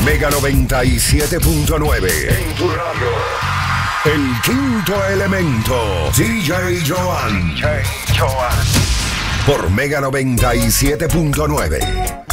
Mega 97.9. En tu radio. El quinto elemento. DJ Joan. Por Mega 97.9.